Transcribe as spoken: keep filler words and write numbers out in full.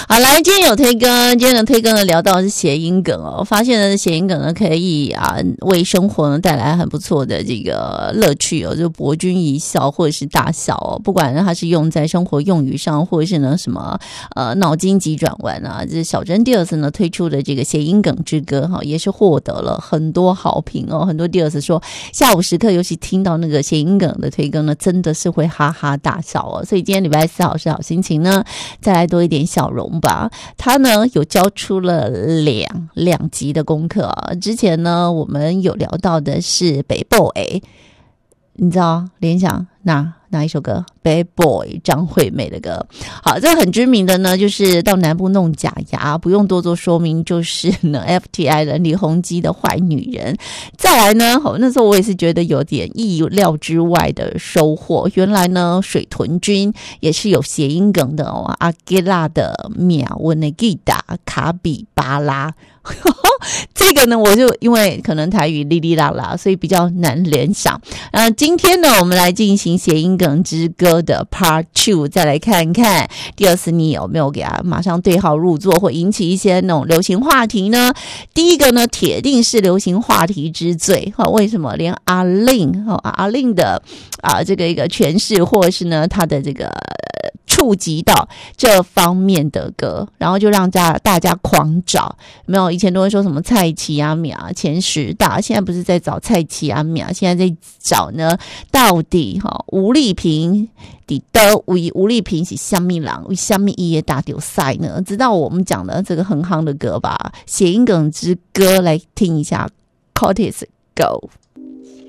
好，来，今天有推更，今天的推更呢聊到的是谐音梗哦，发现呢谐音梗呢可以啊为生活呢带来很不错的这个乐趣哦，就博君一笑或者是大笑哦，不管它是用在生活用语上，或者是呢什么呃脑筋急转弯啊，这是小珍第二次呢推出的这个谐音梗之歌哈，也是获得了很多好评哦，很多第二次说下午时刻尤其听到那个谐音梗的推更呢，真的是会哈哈大笑哦，所以今天礼拜四好是好心情呢，再来多一点笑容吧。他呢有交出了两两集的功课啊，之前呢我们有聊到的是北 boy， 你知道联想哪哪一首歌 Bad Boy 张惠妹的歌。好，这个很知名的呢就是到南部弄假牙，不用多做说明，就是呢 F T I 的李弘基的坏女人。再来呢，那时候我也是觉得有点意料之外的收获，原来呢水豚君也是有谐音梗的哦，阿吉拉的秒温的吉达卡比巴拉这个呢我就因为可能台语哩哩啦啦，所以比较难联想。呃，今天呢我们来进行谐音梗之歌的 Part 二， 再来看看第二次你有没有给他马上对号入座，或引起一些那种流行话题呢？第一个呢铁定是流行话题之最，为什么连阿令阿令的啊这个一个诠释，或者是呢他的这个触及到这方面的歌，然后就让大家大家狂找，没有以前都会说什么蔡奇阿米啊前十大，现在不是在找蔡奇阿米啊，现在在找呢到底哈、哦、吴丽萍的的为吴丽萍是什么人，为什么伊也打丢赛呢？知道我们讲的这个很夯的歌吧，谐音梗之歌，来听一下 Curtis Go。